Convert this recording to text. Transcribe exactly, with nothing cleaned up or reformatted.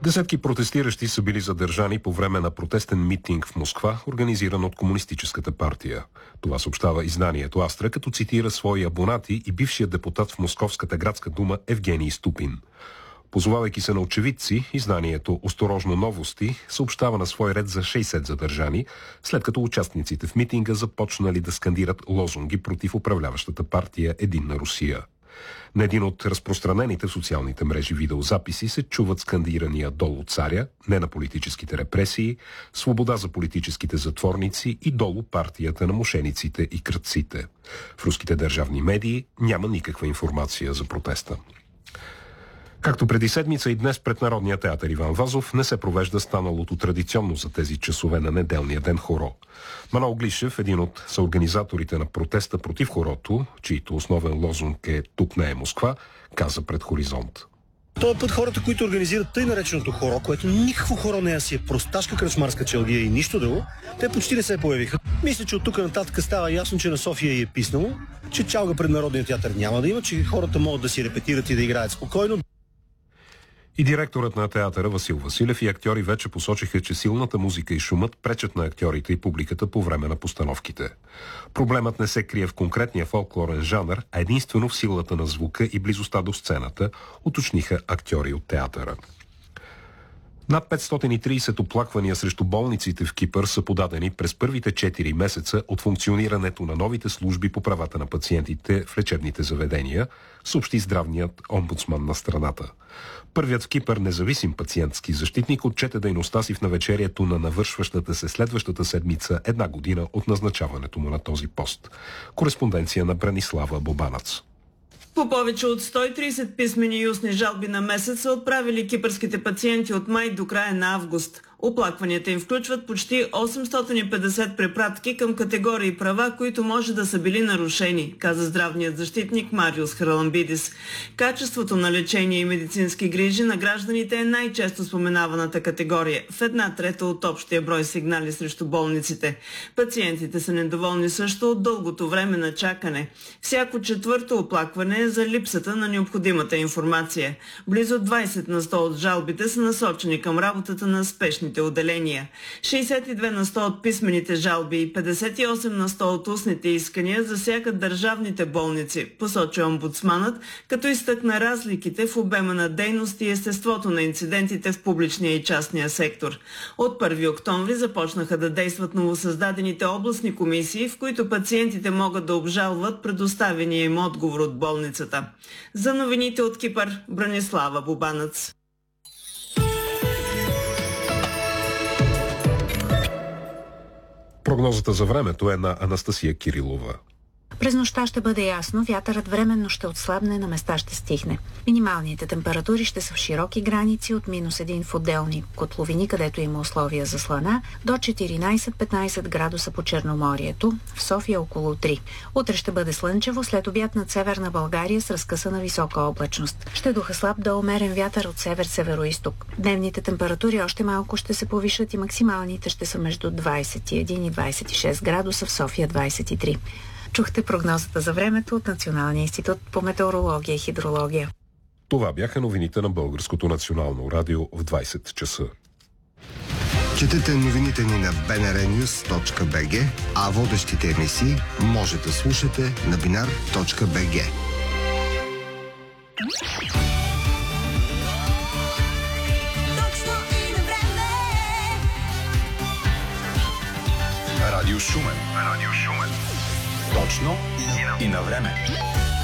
Десетки протестиращи са били задържани по време на протестен митинг в Москва, организиран от Комунистическата партия. Това съобщава изданието Астра, като цитира свои абонати и бившия депутат в Московската градска дума Евгений Ступин. Позовавайки се на очевидци, изданието Осторожно новости съобщава на свой ред за шейсет задържани, след като участниците в митинга започнали да скандират лозунги против управляващата партия Единна Русия. На един от разпространените в социалните мрежи видеозаписи се чуват скандирания долу царя, не на политическите репресии, свобода за политическите затворници и долу партията на мошениците и крадците. В руските държавни медии няма никаква информация за протеста. Както преди седмица и днес пред Народния театър Иван Вазов не се провежда станалото традиционно за тези часове на неделния ден хоро. Манол Глишев, един от съорганизаторите на протеста против хорото, чийто основен лозунг е «Тук не е Москва», каза пред Хоризонт. Този път хората, които организират тъй нареченото хоро, което никакво хоро не е, си е просташка кръчмарска челгия и нищо друго, те почти не се появиха. Мисля, че от тук нататък става ясно, че на София е писнало, че чалга пред Народния театър няма да има, че хората могат да си репетират и да играят спокойно. И директорът на театъра Васил Василев и актьори вече посочиха, че силната музика и шумът пречат на актьорите и публиката по време на постановките. Проблемът не се крие в конкретния фолклорен жанр, а единствено в силата на звука и близостта до сцената, уточниха актьори от театъра. Над петстотин и трийсет оплаквания срещу болниците в Кипър са подадени през първите четири месеца от функционирането на новите служби по правата на пациентите в лечебните заведения, съобщи здравният омбудсман на страната. Първият в Кипър независим пациентски защитник отчете дейността си в навечерието на навършващата се следващата седмица една година от назначаването му на този пост. Кореспонденция на Бранислава Бобанац. По повече от сто и трийсет писмени и устни жалби на месец са отправили кипърските пациенти от май до края на август. Оплакванията им включват почти осемстотин и петдесет препратки към категории права, които може да са били нарушени, каза здравният защитник Мариус Хараламбидис. Качеството на лечение и медицински грижи на гражданите е най-често споменаваната категория, в една трета от общия брой сигнали срещу болниците. Пациентите са недоволни също от дългото време на чакане. Всяко четвърто оплакване е за липсата на необходимата информация. Близо двайсет на сто от жалбите са насочени към работата на спешни отделения. шейсет и две на сто от писмените жалби и петдесет и осем на сто от устните искания засягат държавните болници, посочи омбудсманът, като изтъкна разликите в обема на дейност и естеството на инцидентите в публичния и частния сектор. От първи октомври започнаха да действат новосъздадените областни комисии, в които пациентите могат да обжалват предоставения им отговор от болницата. За новините от Кипър, Бранислава Бобанац. Прогнозата за времето е на Анастасия Кирилова. През нощта ще бъде ясно, вятърът временно ще отслабне, на места ще стихне. Минималните температури ще са в широки граници от минус един в отделни котловини, където има условия за слана, до четиринайсет-петнайсет градуса по Черноморието, в София около три. Утре ще бъде слънчево, след обяд над северна България с разкъсана висока облачност. Ще духа слаб до умерен вятър от север-североизток. Дневните температури още малко ще се повишат и максималните ще са между двайсет и един и двайсет и шест градуса, в София двайсет и три. Чухте прогнозата за времето от Националния институт по метеорология и хидрология. Това бяха новините на Българското национално радио в двайсет часа. Четете новините ни на би ен ар нюз точка би джи, а водещите емисии може да слушате на бинар точка би джи. Радио Шумен. Радио Шумен. Точно и на време.